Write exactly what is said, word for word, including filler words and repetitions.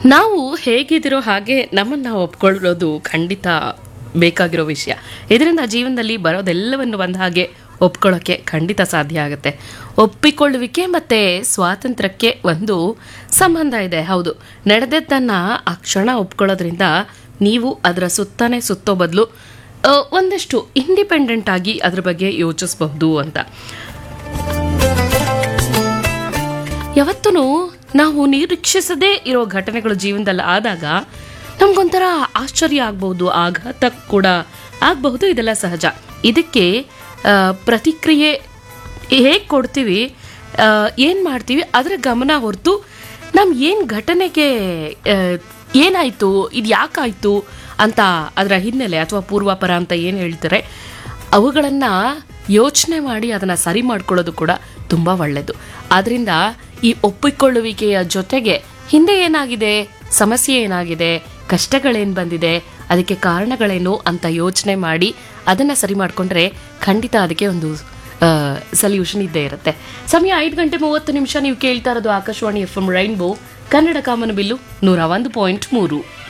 ನಾವು ಹೇಗಿದ್ದೀರೋ ಹಾಗೆ ನಮ್ಮನ್ನು ನಾವು ಒಪ್ಕೊಳ್ಳೋದು ಖಂಡಿತ ಬೇಕಾಗಿರೋ ವಿಷಯ. ಇದರಿಂದ ಜೀವನದಲ್ಲಿ ಬರೋದೆಲ್ಲವನ್ನು ಒಂದು ಹಾಗೆ ಒಪ್ಕೊಳ್ಳೋಕ್ಕೆ ಖಂಡಿತ ಸಾಧ್ಯ ಆಗುತ್ತೆ. ಒಪ್ಪಿಕೊಳ್ಳುವಿಕೆ ಮತ್ತು ಸ್ವಾತಂತ್ರ್ಯಕ್ಕೆ ಒಂದು ಸಂಬಂಧ ಇದೆ. ಹೌದು, ನಡೆದದ್ದನ್ನು ಆ ಕ್ಷಣ ಒಪ್ಕೊಳ್ಳೋದ್ರಿಂದ ನೀವು ಅದರ ಸುತ್ತಾನೆ ಸುತ್ತೋ ಬದಲು ಒಂದಷ್ಟು ಇಂಡಿಪೆಂಡೆಂಟ್ ಆಗಿ ಅದ್ರ ಬಗ್ಗೆ ಯೋಚಿಸಬಹುದು ಅಂತ. ಯಾವತ್ತೂ ನಾವು ನಿರೀಕ್ಷಿಸದೇ ಇರೋ ಘಟನೆಗಳು ಜೀವನದಲ್ಲಿ ಆದಾಗ ನಮ್ಗೊಂಥರ ಆಶ್ಚರ್ಯ ಆಗ್ಬಹುದು, ಆಘಾತ ಕೂಡ ಆಗಬಹುದು. ಇದೆಲ್ಲ ಸಹಜ. ಇದಕ್ಕೆ ಪ್ರತಿಕ್ರಿಯೆ ಹೇಗೆ ಕೊಡ್ತೀವಿ, ಏನು ಮಾಡ್ತೀವಿ ಅದರ ಗಮನ ಹೊರತು ನಮ್ಮ ಏನು ಘಟನೆಗೆ ಏನಾಯಿತು, ಇದು ಯಾಕಾಯಿತು ಅಂತ ಅದರ ಹಿನ್ನೆಲೆ ಅಥವಾ ಪೂರ್ವಾಪರ ಅಂತ ಏನು ಹೇಳ್ತಾರೆ ಅವುಗಳನ್ನು ಯೋಚನೆ ಮಾಡಿ ಅದನ್ನು ಸರಿ ಮಾಡ್ಕೊಳ್ಳೋದು ಕೂಡ ತುಂಬ ಒಳ್ಳೆಯದು. ಆದ್ದರಿಂದ ಈ ಒಪ್ಪಿಕೊಳ್ಳುವಿಕೆಯ ಜೊತೆಗೆ ಹಿಂದೆ ಏನಾಗಿದೆ, ಸಮಸ್ಯೆ ಏನಾಗಿದೆ, ಕಷ್ಟಗಳೇನು ಬಂದಿದೆ, ಅದಕ್ಕೆ ಕಾರಣಗಳೇನು ಅಂತ ಯೋಚನೆ ಮಾಡಿ ಅದನ್ನು ಸರಿ ಮಾಡಿಕೊಂಡ್ರೆ ಖಂಡಿತ ಅದಕ್ಕೆ ಒಂದು ಸಲ್ಯೂಷನ್ ಇದ್ದೇ ಇರುತ್ತೆ. ಸಮಯ ಐದು ಗಂಟೆ ಮೂವತ್ತು ನಿಮಿಷ. ನೀವು ಕೇಳ್ತಾ ಇರೋದು Akashvani F M rainbow Kannada ಕಾಮನಬಿಲ್ಲು ನೂರ ಒಂದು ಪಾಯಿಂಟ್ ಮೂರು.